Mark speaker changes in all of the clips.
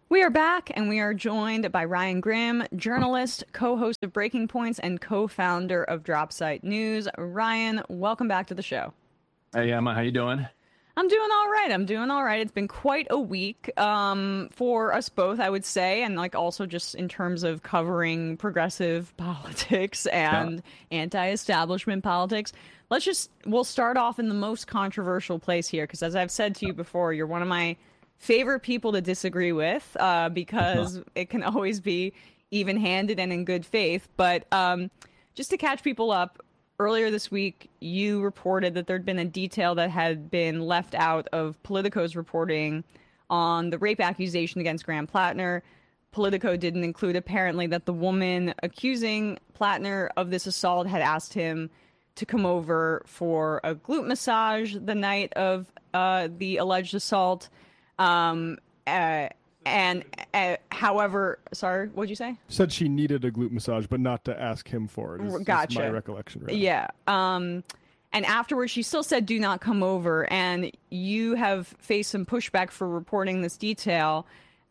Speaker 1: We are back, and we are joined by Ryan Grimm, journalist, co-host of Breaking Points, and co-founder of Dropsite News. Ryan, welcome back to the show.
Speaker 2: Hey, Emma, how you doing?
Speaker 1: I'm doing all right. It's been quite a week for us both, I would say, and also just in terms of covering progressive politics and anti-establishment politics. We'll start off in the most controversial place here, because as I've said to you before, you're one of my favorite people to disagree with because it can always be even-handed and in good faith. But just to catch people up, earlier this week, you reported that there'd been a detail that had been left out of Politico's reporting on the rape accusation against Graham Plattner. Politico didn't include, apparently, that the woman accusing Plattner of this assault had asked him to come over for a glute massage the night of the alleged assault. However, sorry, what'd you say?
Speaker 3: Said she needed a glute massage, but not to ask him for it.
Speaker 1: Gotcha.
Speaker 3: My recollection. Right?
Speaker 1: Yeah. And afterwards, she still said, "Do not come over." And you have faced some pushback for reporting this detail.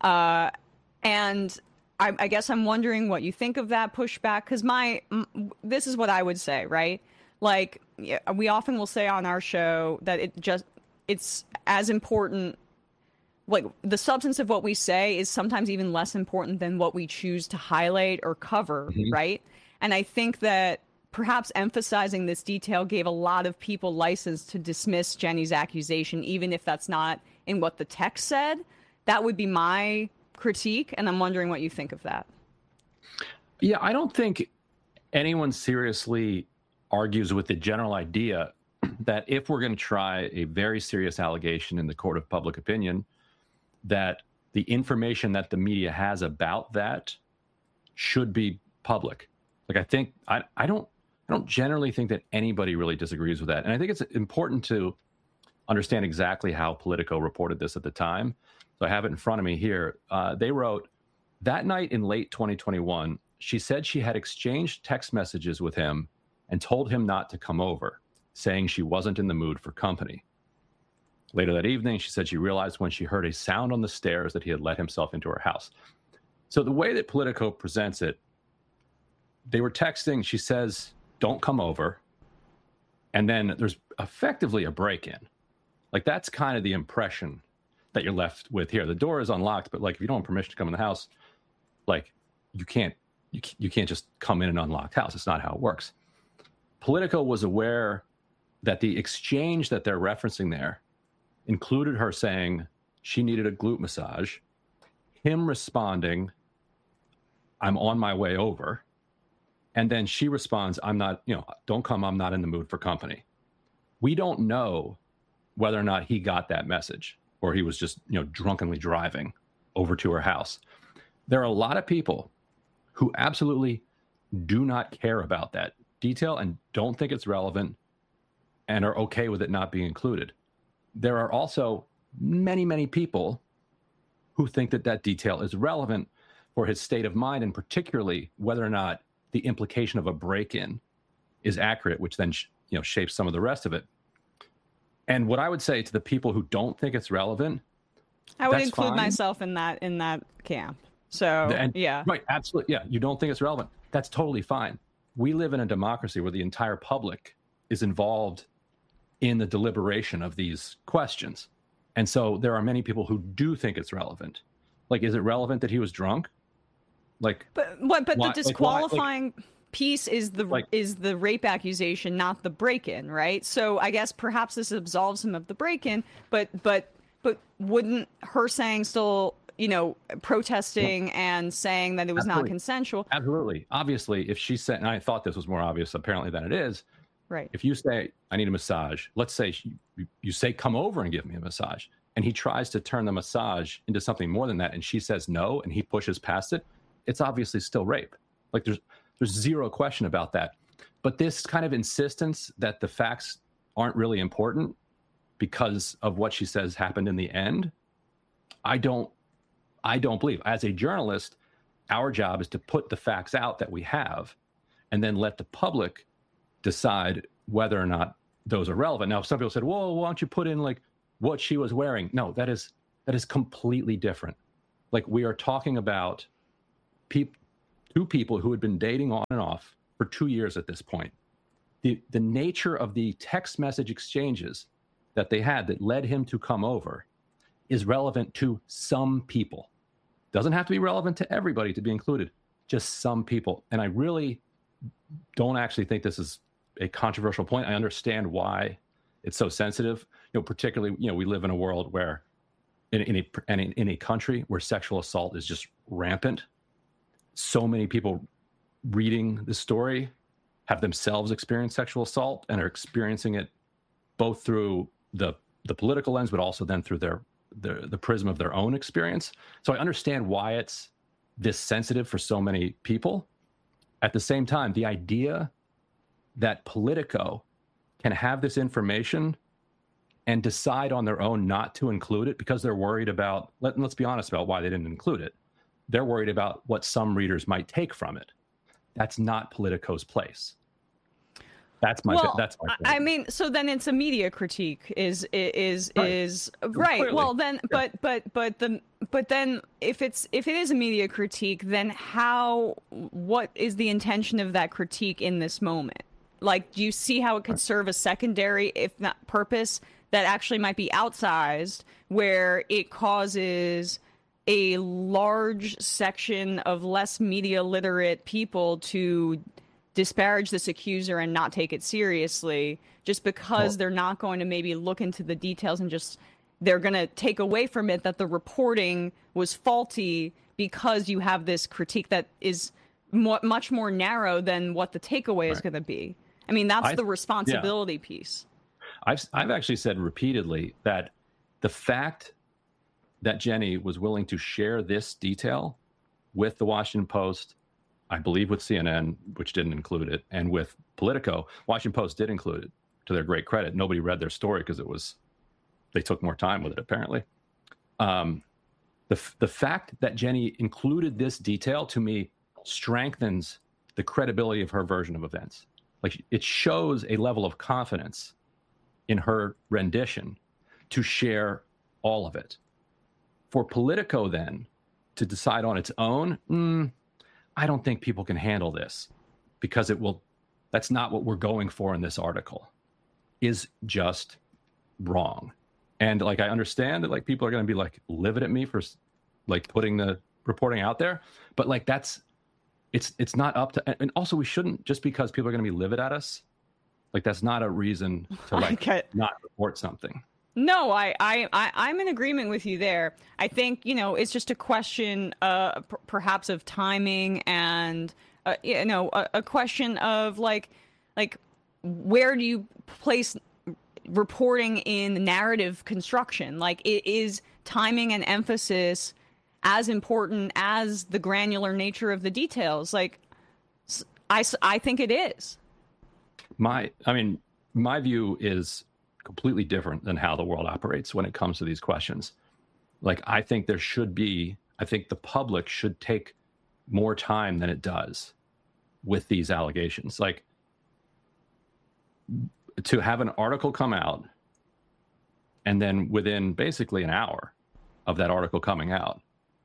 Speaker 1: And I guess I'm wondering what you think of that pushback, because this is what I would say, right? Like, we often will say on our show that it's as important. Like, the substance of what we say is sometimes even less important than what we choose to highlight or cover, right? And I think that perhaps emphasizing this detail gave a lot of people license to dismiss Jenny's accusation, even if that's not in what the text said. That would be my critique, and I'm wondering what you think of that.
Speaker 2: Yeah, I don't think anyone seriously argues with the general idea that if we're going to try a very serious allegation in the court of public opinion, that the information that the media has about that should be public. Like, I don't generally think that anybody really disagrees with that. And I think it's important to understand exactly how Politico reported this at the time. So I have it in front of me here. They wrote, that night in late 2021, she said she had exchanged text messages with him and told him not to come over, saying she wasn't in the mood for company. Later that evening, she said she realized when she heard a sound on the stairs that he had let himself into her house. So the way that Politico presents it, they were texting. She says, "Don't come over." And then there's effectively a break-in. Like, that's kind of the impression that you're left with here. The door is unlocked, but like, if you don't have permission to come in the house, like, you can't just come in an unlocked house. It's not how it works. Politico was aware that the exchange that they're referencing there included her saying she needed a glute massage, him responding, "I'm on my way over," and then she responds, "I'm not, don't come, I'm not in the mood for company." We don't know whether or not he got that message or he was just, drunkenly driving over to her house. There are a lot of people who absolutely do not care about that detail and don't think it's relevant and are okay with it not being included. There are also many, many people who think that that detail is relevant for his state of mind, and particularly whether or not the implication of a break-in is accurate, which then shapes some of the rest of it. And what I would say to the people who don't think it's relevant,
Speaker 1: I would include myself in that camp. So, yeah.
Speaker 2: Right, absolutely. Yeah, you don't think it's relevant. That's totally fine. We live in a democracy where the entire public is involved in the deliberation of these questions. And so there are many people who do think it's relevant. Like, is it relevant that he was drunk? Like,
Speaker 1: but the disqualifying piece is the rape accusation, not the break-in, right? So I guess perhaps this absolves him of the break-in, but wouldn't her saying still, protesting and saying that it was not consensual?
Speaker 2: Absolutely. Obviously, if she said, and I thought this was more obvious apparently than it is,
Speaker 1: right?
Speaker 2: If you say, "I need a massage," let's say you say, "Come over and give me a massage," and he tries to turn the massage into something more than that, and she says no, and he pushes past it, it's obviously still rape. Like, there's zero question about that. But this kind of insistence that the facts aren't really important because of what she says happened in the end, I don't believe. As a journalist, our job is to put the facts out that we have and then let the public decide whether or not those are relevant. Now, some people said, "Well, why don't you put in like what she was wearing?" No, that is completely different. Like, we are talking about two people who had been dating on and off for 2 years at this point. The nature of the text message exchanges that they had that led him to come over is relevant to some people. Doesn't have to be relevant to everybody to be included, just some people. And I really don't actually think this is a controversial point. I understand why it's so sensitive. Particularly, we live in a world where, in a country where sexual assault is just rampant. So many people reading the story have themselves experienced sexual assault and are experiencing it both through the political lens, but also then through the prism of their own experience. So I understand why it's this sensitive for so many people. At the same time, the idea that Politico can have this information and decide on their own not to include it because they're worried about, let's be honest about why they didn't include it. They're worried about what some readers might take from it. That's not Politico's place. That's my point.
Speaker 1: I mean, so then it's a media critique is right.
Speaker 2: Clearly.
Speaker 1: Well, then,
Speaker 2: Yeah.
Speaker 1: but then if it is a media critique, then what is the intention of that critique in this moment? Like, do you see how it could serve a secondary, if not purpose, that actually might be outsized, where it causes a large section of less media literate people to disparage this accuser and not take it seriously, just because they're not going to maybe look into the details and they're going to take away from it that the reporting was faulty because you have this critique that is much more narrow than what the takeaway is going to be. I mean, that's the responsibility piece.
Speaker 2: I've actually said repeatedly that the fact that Jenny was willing to share this detail with the Washington Post, I believe with CNN, which didn't include it, and with Politico, Washington Post did include it, to their great credit. Nobody read their story because they took more time with it, apparently. The fact that Jenny included this detail, to me, strengthens the credibility of her version of events. Like, it shows a level of confidence in her rendition to share all of it. For Politico, then, to decide on its own, I don't think people can handle this, because that's not what we're going for in this article, is just wrong. And I understand that people are going to be livid at me for putting the reporting out there, but it's not up to, and also we shouldn't, just because people are going to be livid at us, that's not a reason to not report something.
Speaker 1: No, I'm in agreement with you there. I think, it's just a question, perhaps of timing and, a question of where do you place reporting in narrative construction? Is timing and emphasis as important as the granular nature of the details? I think it is.
Speaker 2: My view is completely different than how the world operates when it comes to these questions. I think the public should take more time than it does with these allegations. To have an article come out, and then within basically an hour of that article coming out,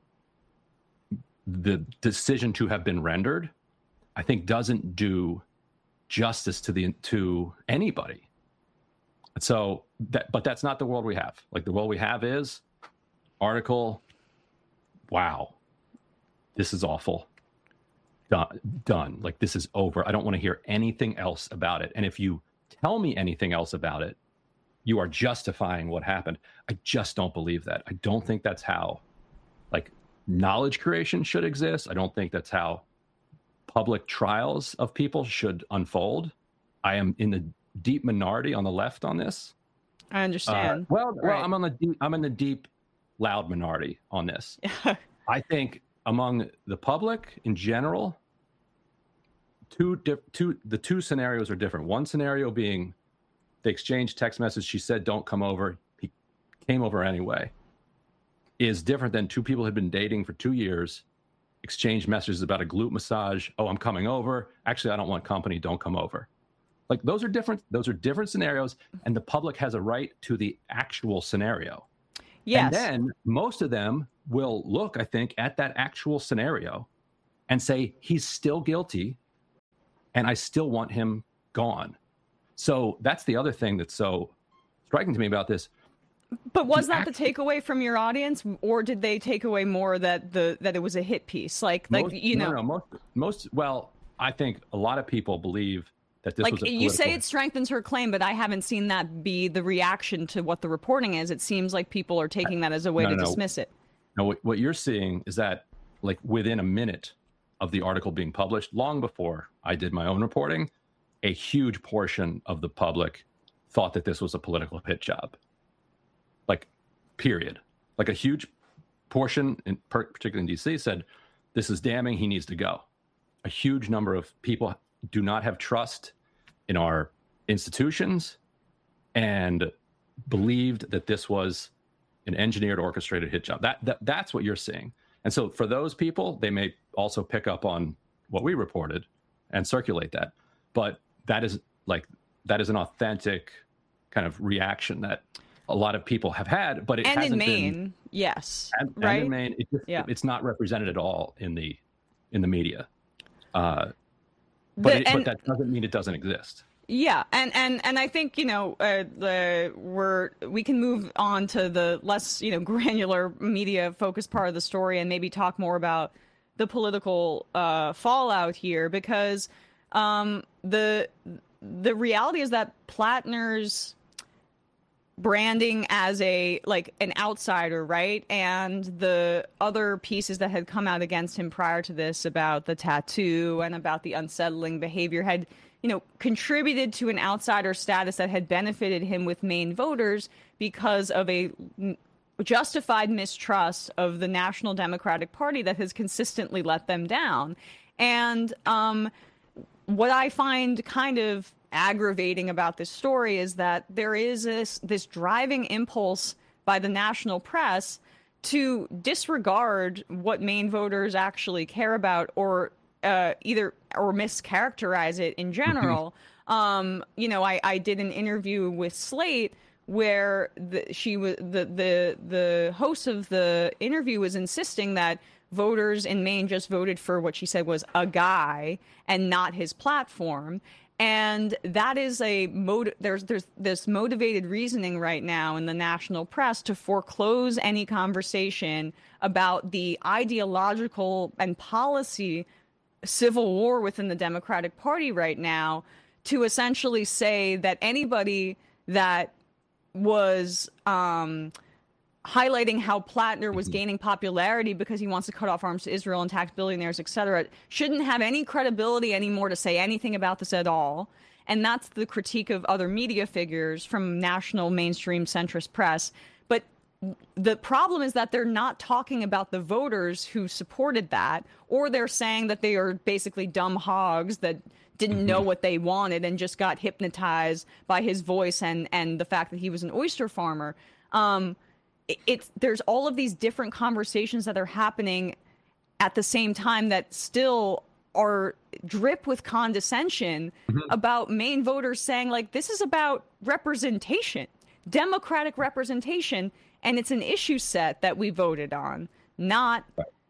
Speaker 2: the decision to have been rendered, I think doesn't do justice to anybody. So but that's not the world we have. The world we have is article, wow, this is awful, done. This is over. I don't want to hear anything else about it. And if you tell me anything else about it, you are justifying what happened. I just don't believe that. I don't think that's how knowledge creation should exist. I don't think that's how public trials of people should unfold. I am in the deep minority on the left on this.
Speaker 1: I understand.
Speaker 2: Well, I'm in the deep, loud minority on this. I think among the public in general, the two scenarios are different. One scenario being they exchanged text message. She said, "Don't come over." He came over anyway. Is different than two people who had been dating for 2 years, exchanged messages about a glute massage. "Oh, I'm coming over. Actually, I don't want company. Don't come over." Those are different scenarios, and the public has a right to the actual scenario.
Speaker 1: Yes.
Speaker 2: And then most of them will look, I think, at that actual scenario and say, he's still guilty and I still want him gone. So that's the other thing that's so striking to me about this.
Speaker 1: But was that the takeaway from your audience, or did they take away more that it was a hit piece?
Speaker 2: Well, I think a lot of people believe that this was a
Speaker 1: you say it strengthens her claim, but I haven't seen that be the reaction to what the reporting is. It seems like people are taking that as a way to dismiss it.
Speaker 2: No, what you're seeing is that, like, within a minute of the article being published, long before I did my own reporting, a huge portion of the public thought that this was a political hit job. Like, period. Like, a huge portion, particularly in D.C., said, this is damning, he needs to go. A huge number of people do not have trust in our institutions and believed that this was an engineered, orchestrated hit job. That's what you're seeing. And so for those people, they may also pick up on what we reported and circulate that. But that is an authentic kind of reaction that a lot of people have had, but it hasn't
Speaker 1: in Maine,
Speaker 2: been,
Speaker 1: yes,
Speaker 2: right? And in Maine, it's not represented at all in the media. But that doesn't mean it doesn't exist.
Speaker 1: Yeah, and I think we can move on to the less granular media focused part of the story and maybe talk more about the political fallout here, because the reality is that Plattner's branding as an outsider, right? And the other pieces that had come out against him prior to this about the tattoo and about the unsettling behavior had, contributed to an outsider status that had benefited him with Maine voters because of a justified mistrust of the National Democratic Party that has consistently let them down. And what I find kind of aggravating about this story is that there is this driving impulse by the national press to disregard what Maine voters actually care about, or mischaracterize it in general. I did an interview with Slate where the host of the interview was insisting that voters in Maine just voted for what she said was a guy and not his platform. And that is there's this motivated reasoning right now in the national press to foreclose any conversation about the ideological and policy civil war within the Democratic Party right now, to essentially say that anybody that was highlighting how Plattner was gaining popularity because he wants to cut off arms to Israel and tax billionaires, et cetera, shouldn't have any credibility anymore to say anything about this at all. And that's the critique of other media figures from national mainstream centrist press. But the problem is that they're not talking about the voters who supported that, or they're saying that they are basically dumb hogs that didn't know what they wanted and just got hypnotized by his voice and the fact that he was an oyster farmer. There's all of these different conversations that are happening at the same time that still are drip with condescension about Maine voters saying, like, this is about representation, democratic representation, and it's an issue set that we voted on, not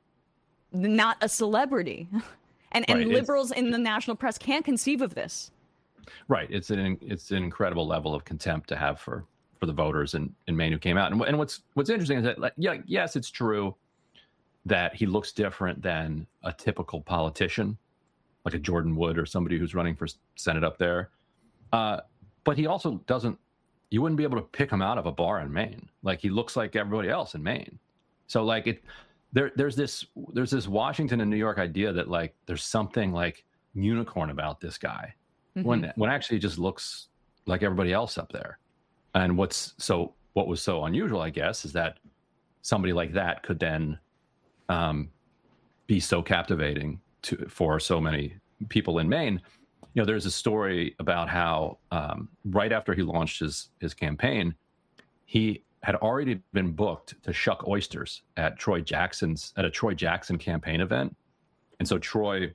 Speaker 1: a celebrity. And liberals in the national press can't conceive of this.
Speaker 2: Right. It's an incredible level of contempt to have for the voters in Maine who came out. And what's interesting is that, like, yes, it's true that he looks different than a typical politician, like a Jordan Wood or somebody who's running for Senate up there. But he also doesn't, you wouldn't be able to pick him out of a bar in Maine. Like, he looks like everybody else in Maine. So, like, there's this Washington and New York idea that, like, there's something like unicorn about this guy, when actually he just looks like everybody else up there. And what was so unusual, I guess, is that somebody like that could then be so captivating for so many people in Maine. There's a story about how right after he launched his campaign, he had already been booked to shuck oysters at a Troy Jackson campaign event. And so Troy,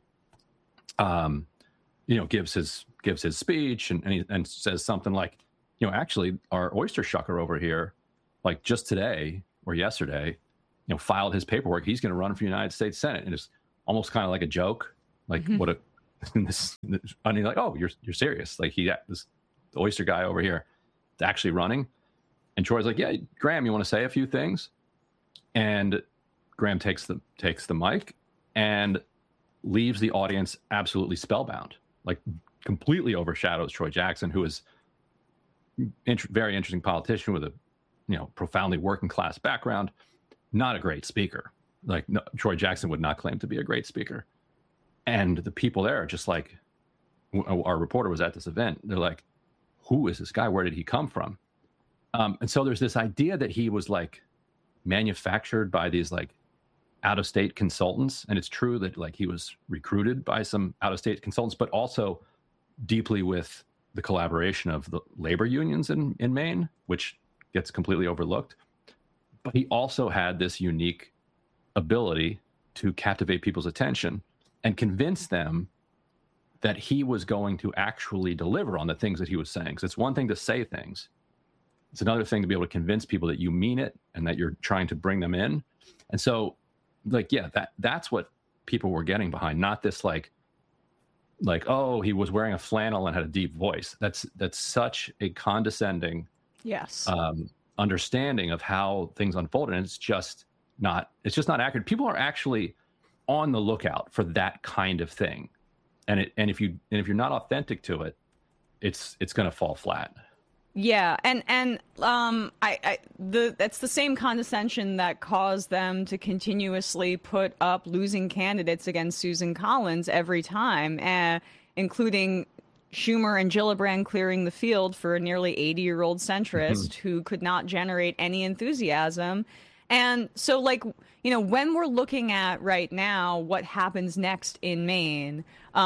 Speaker 2: gives his speech and says something like, actually, our oyster shucker over here, like just today or yesterday, filed his paperwork. He's going to run for the United States Senate, and it's almost kind of like a joke, like what a this. I mean, like, oh, you're serious? Like this the oyster guy over here, is actually running. And Troy's like, yeah, Graham, you want to say a few things? And Graham takes the mic and leaves the audience absolutely spellbound, like completely overshadows Troy Jackson, who is very interesting politician with a profoundly working class background, not a great speaker. Like no, Troy Jackson would not claim to be a great speaker. And the people there are just like, our reporter was at this event. They're like, who is this guy? Where did he come from? And so there's this idea that he was like manufactured by these like out-of-state consultants. And it's true that like he was recruited by some out-of-state consultants, but also deeply with the collaboration of the labor unions in Maine, which gets completely overlooked. But he also had this unique ability to captivate people's attention and convince them that he was going to actually deliver on the things that he was saying. Because it's one thing to say things. It's another thing to be able to convince people that you mean it and that you're trying to bring them in. And so, like, yeah, that's what people were getting behind, not this like, oh, he was wearing a flannel and had a deep voice. That's such a condescending understanding of how things unfolded. And it's just not accurate. People are actually on the lookout for that kind of thing. And if you're not authentic to it, it's going to fall flat.
Speaker 1: Yeah, and that's the same condescension that caused them to continuously put up losing candidates against Susan Collins every time, including Schumer and Gillibrand clearing the field for a nearly 80-year-old centrist who could not generate any enthusiasm. And so, like, when we're looking at right now what happens next in Maine,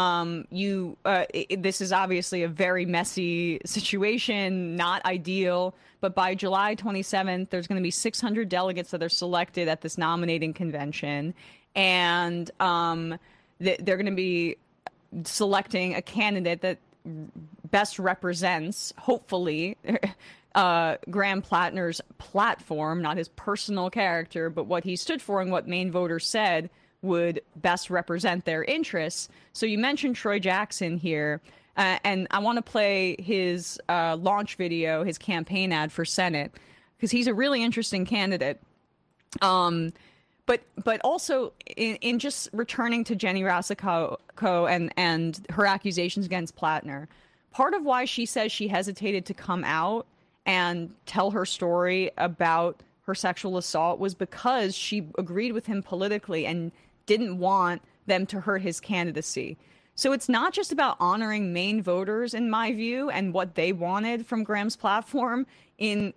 Speaker 1: this is obviously a very messy situation, not ideal. But by July 27th, there's going to be 600 delegates that are selected at this nominating convention. And they're going to be selecting a candidate that best represents, hopefully, Graham Plattner's platform, not his personal character, but what he stood for and what Maine voters said would best represent their interests. So you mentioned Troy Jackson here, and I want to play his launch video, his campaign ad for Senate, because he's a really interesting candidate. But also in just returning to Jenny Rosico and her accusations against Plattner, part of why she says she hesitated to come out and tell her story about her sexual assault was because she agreed with him politically and didn't want them to hurt his candidacy. So it's not just about honoring Maine voters, in my view, and what they wanted from Graham's platform in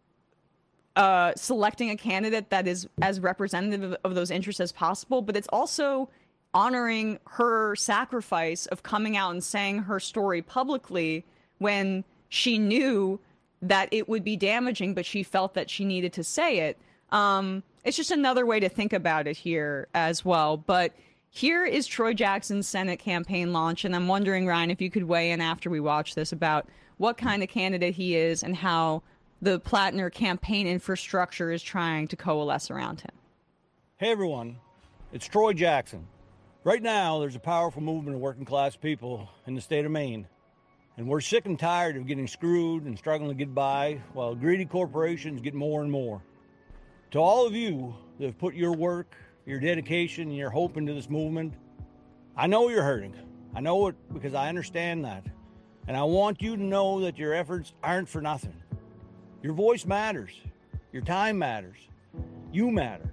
Speaker 1: selecting a candidate that is as representative of those interests as possible, but it's also honoring her sacrifice of coming out and saying her story publicly when she knew that it would be damaging, but she felt that she needed to say it. It's just another way to think about it here as well. But here is Troy Jackson's Senate campaign launch, and I'm wondering, Ryan, if you could weigh in after we watch this about what kind of candidate he is and how the Plattner campaign infrastructure is trying to coalesce around him.
Speaker 4: Hey, everyone. It's Troy Jackson. Right now, there's a powerful movement of working class people in the state of Maine. And we're sick and tired of getting screwed and struggling to get by while greedy corporations get more and more. To all of you that have put your work, your dedication, and your hope into this movement, I know you're hurting. I know it because I understand that. And I want you to know that your efforts aren't for nothing. Your voice matters. Your time matters. You matter.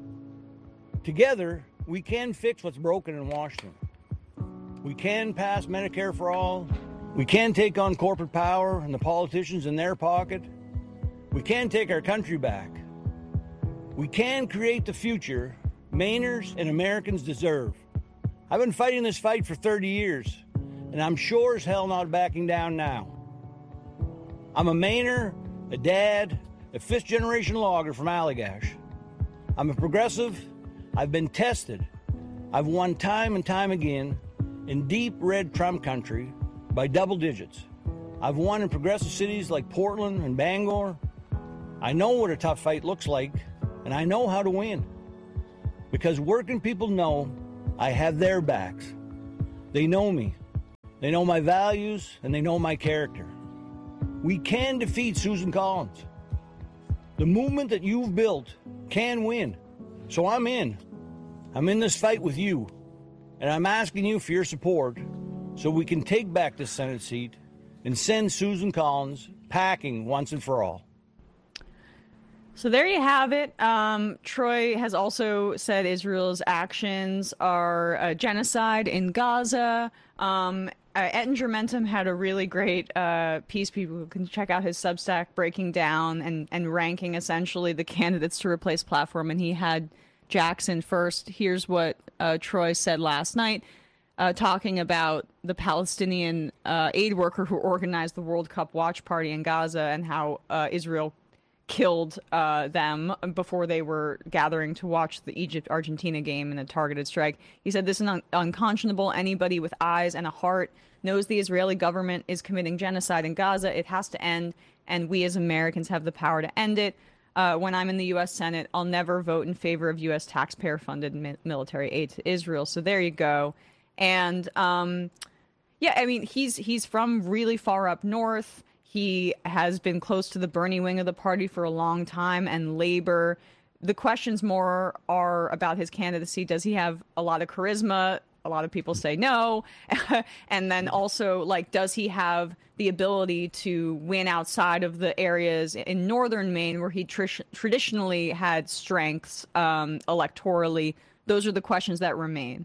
Speaker 4: Together, we can fix what's broken in Washington. We can pass Medicare for all. We can take on corporate power and the politicians in their pocket. We can take our country back. We can create the future Mainers and Americans deserve. I've been fighting this fight for 30 years, and I'm sure as hell not backing down now. I'm a Mainer, a dad, a fifth-generation logger from Allagash. I'm a progressive. I've been tested. I've won time and time again in deep red Trump country by double digits. I've won in progressive cities like Portland and Bangor. I know what a tough fight looks like, and I know how to win. Because working people know I have their backs. They know me. They know my values, and they know my character. We can defeat Susan Collins. The movement that you've built can win. So I'm in. I'm in this fight with you. And I'm asking you for your support so we can take back this Senate seat and send Susan Collins packing once and for all.
Speaker 1: So there you have it. Troy has also said Israel's actions are genocide in Gaza. Ettinger Mentum had a really great piece. People can check out his Substack breaking down and ranking essentially the candidates to replace Platform. And he had Jackson first. Here's what Troy said last night, talking about the Palestinian aid worker who organized the World Cup watch party in Gaza and how Israel killed them before they were gathering to watch the Egypt-Argentina game in a targeted strike. He said, "This is unconscionable. Anybody with eyes and a heart knows the Israeli government is committing genocide in Gaza. It has to end, and we as Americans have the power to end it. When I'm in the U.S. Senate, I'll never vote in favor of U.S. taxpayer-funded military aid to Israel." So there you go. And yeah, I mean, he's from really far up north. He has been close to the Bernie wing of the party for a long time, and Labor. The questions more are about his candidacy. Does he have a lot of charisma? A lot of people say no. And then also, like, does he have the ability to win outside of the areas in northern Maine where he traditionally had strengths electorally? Those are the questions that remain.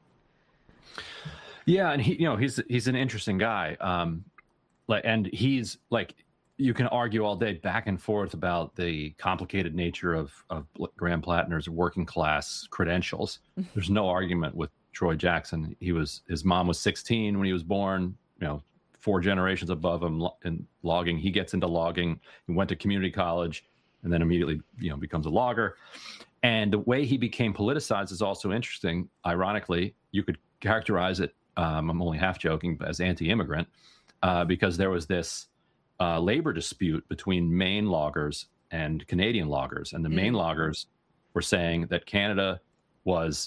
Speaker 2: Yeah, and he's an interesting guy. And he's like, you can argue all day back and forth about the complicated nature of Graham Plattner's working class credentials. There's no argument with Troy Jackson. His mom was 16 when he was born, 4 generations above him in logging. He gets into logging. He went to community college and then immediately, becomes a logger. And the way he became politicized is also interesting. Ironically, you could characterize it, I'm only half joking, as anti-immigrant. Because there was this labor dispute between Maine loggers and Canadian loggers, and the Maine loggers were saying that Canada was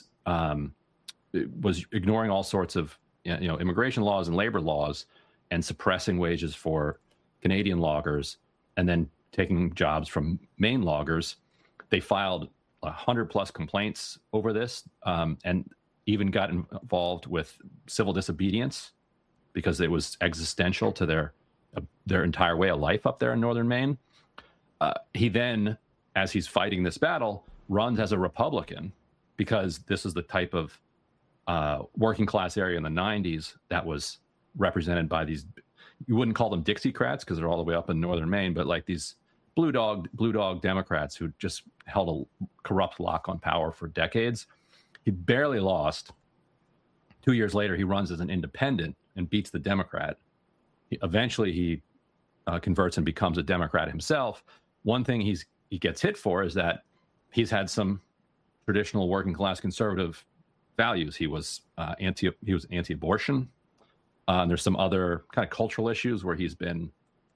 Speaker 2: ignoring all sorts of immigration laws and labor laws and suppressing wages for Canadian loggers, and then taking jobs from Maine loggers. They filed 100+ complaints over this, and even got involved with civil disobedience, because it was existential to their entire way of life up there in northern Maine. He then, as he's fighting this battle, runs as a Republican, because this is the type of working class area in the 90s that was represented by these, you wouldn't call them Dixiecrats because they're all the way up in northern Maine, but like these blue dog Democrats who just held a corrupt lock on power for decades. He barely lost. 2 years later, he runs as an independent and beats the Democrat. Eventually, he converts and becomes a Democrat himself. One thing he gets hit for is that he's had some traditional working class conservative values. He was anti-abortion. There's some other kind of cultural issues where he's been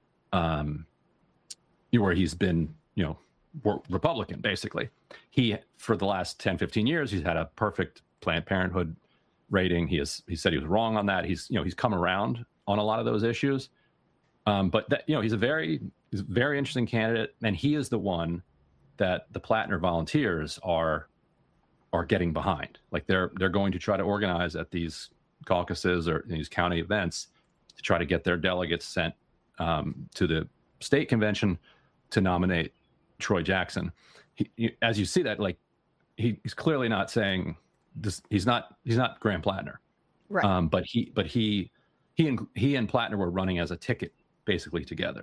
Speaker 2: Republican, basically. For the last 10, 15 years, he's had a perfect Planned Parenthood rating. He said he was wrong on that. He's come around on a lot of those issues. But that, he's a very interesting candidate, and he is the one that the Plattner volunteers are getting behind. Like they're going to try to organize at these caucuses or these county events to try to get their delegates sent to the state convention to nominate Troy Jackson. As you see that, like he's clearly not saying this. He's not Graham Plattner,
Speaker 1: right?
Speaker 2: But he and Plattner were running as a ticket basically together.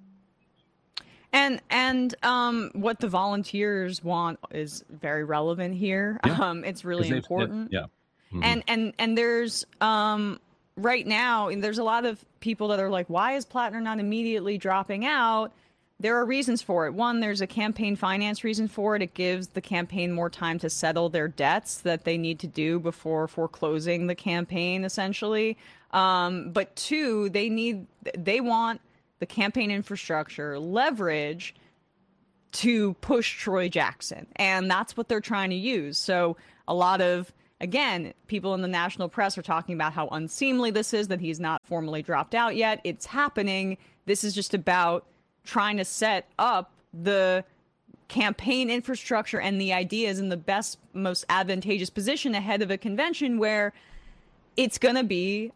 Speaker 1: And what the volunteers want is very relevant here.
Speaker 2: Yeah.
Speaker 1: It's really important.
Speaker 2: Yeah. Mm-hmm.
Speaker 1: And there's right now there's a lot of people that are like, why is Plattner not immediately dropping out? There are reasons for it. One, there's a campaign finance reason for it. It gives the campaign more time to settle their debts that they need to do before foreclosing the campaign, essentially. But two, they want the campaign infrastructure leverage to push Troy Jackson. And that's what they're trying to use. So a lot of, again, people in the national press are talking about how unseemly this is, that he's not formally dropped out yet. It's happening. This is just about trying to set up the campaign infrastructure and the ideas in the best, most advantageous position ahead of a convention where it's going to be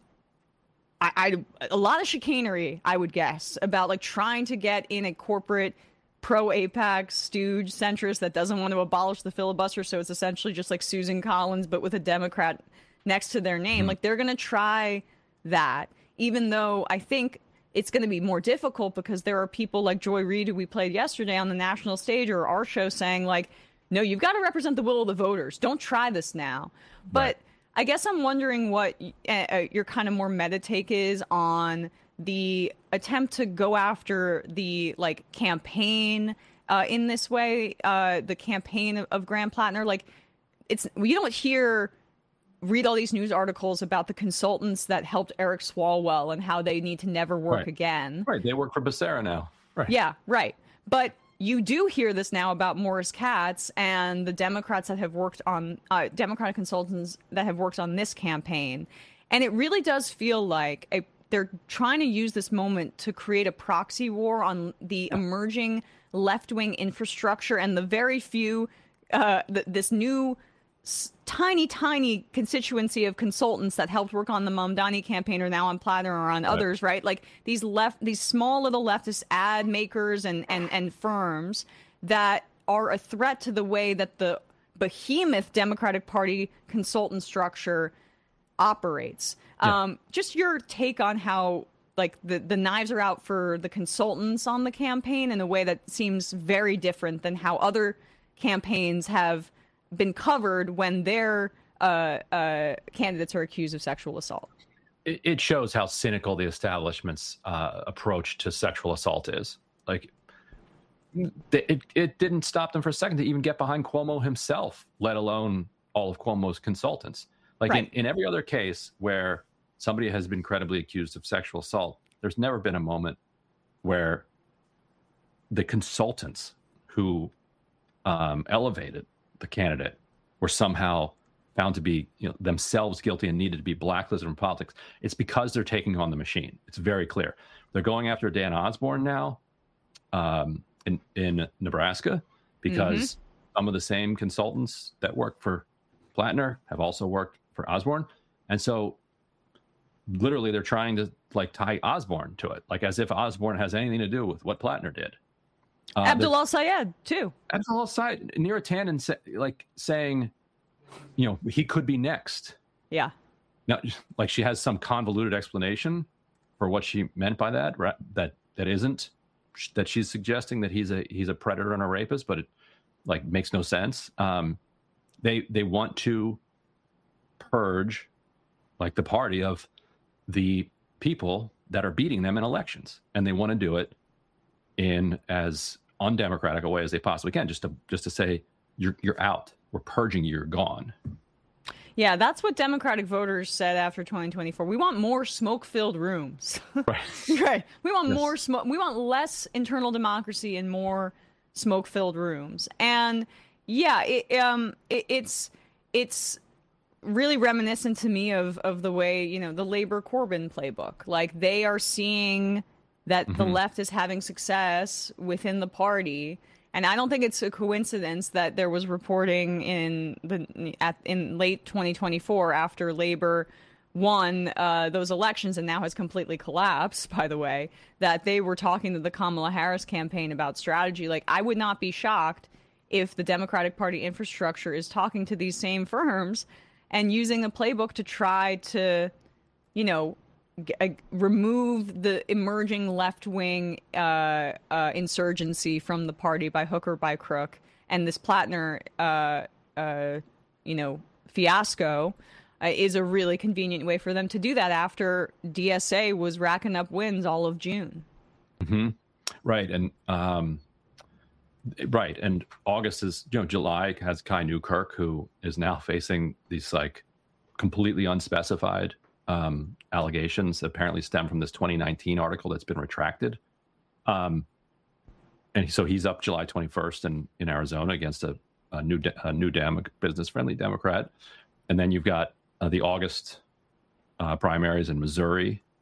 Speaker 1: a lot of chicanery, I would guess, about like trying to get in a corporate pro-APAC stooge centrist that doesn't want to abolish the filibuster. So it's essentially just like Susan Collins, but with a Democrat next to their name. Like they're going to try that, even though I think it's going to be more difficult because there are people like Joy Reid, who we played yesterday on the national stage or our show, saying like, no, you've got to represent the will of the voters. Don't try this now. But
Speaker 2: Right.
Speaker 1: I guess I'm wondering what your kind of more meta take is on the attempt to go after the like campaign in this way, the campaign of Graham Plattner. Like, you don't read all these news articles about the consultants that helped Eric Swalwell and how they need to never work
Speaker 2: Right.
Speaker 1: again.
Speaker 2: Right. They work for Becerra now. Right.
Speaker 1: Yeah, right. But you do hear this now about Morris Katz and the Democrats that have worked on Democratic consultants that have worked on this campaign. And it really does feel like they're trying to use this moment to create a proxy war on the emerging left-wing infrastructure and the very few, this new tiny constituency of consultants that helped work on the Mamdani campaign are now on Plattner or on others, right? Like these small little leftist ad makers and firms that are a threat to the way that the behemoth Democratic Party consultant structure operates.
Speaker 2: Yeah.
Speaker 1: Just your take on how like the knives are out for the consultants on the campaign in a way that seems very different than how other campaigns have been covered when their candidates are accused of sexual assault.
Speaker 2: It shows how cynical the establishment's approach to sexual assault is. Like, it didn't stop them for a second to even get behind Cuomo himself, let alone all of Cuomo's consultants. Like
Speaker 1: Right.
Speaker 2: in every other case where somebody has been credibly accused of sexual assault, there's never been a moment where the consultants who elevated the candidate were somehow found to be themselves guilty and needed to be blacklisted from politics. It's because they're taking on the machine. It's very clear. They're going after Dan Osborne now in Nebraska because some of the same consultants that work for Plattner have also worked for Osborne. And so literally they're trying to like tie Osborne to it, like as if Osborne has anything to do with what Plattner did.
Speaker 1: Abdullah Syed too.
Speaker 2: Abdullah Syed, Neera Tanden saying, he could be next.
Speaker 1: Yeah.
Speaker 2: Now, like she has some convoluted explanation for what she meant by that. Right? That isn't that she's suggesting that he's a predator and a rapist, but it like makes no sense. They want to purge like the party of the people that are beating them in elections, and they want to do it in as undemocratic a way as they possibly can, just to say you're out, we're purging you, you're gone.
Speaker 1: Yeah, that's what Democratic voters said after 2024. We want more smoke-filled rooms.
Speaker 2: Right.
Speaker 1: Right. We want
Speaker 2: Yes.
Speaker 1: more smoke. We want less internal democracy and more smoke-filled rooms. And yeah, it's really reminiscent to me of the way, the Labor Corbyn playbook. Like they are seeing that the left is having success within the party. And I don't think it's a coincidence that there was reporting in late 2024 after Labor won those elections and now has completely collapsed, by the way, that they were talking to the Kamala Harris campaign about strategy. Like, I would not be shocked if the Democratic Party infrastructure is talking to these same firms and using a playbook to try to, remove the emerging left-wing insurgency from the party by hook or by crook. And this Plattner, fiasco is a really convenient way for them to do that after DSA was racking up wins all of June.
Speaker 2: Mm-hmm. Right. And right. And August is, July has Kai Newkirk, who is now facing these like completely unspecified allegations that apparently stem from this 2019 article that's been retracted. and so he's up July 21st in Arizona against a new business-friendly Democrat. And then you've got the August primaries in Missouri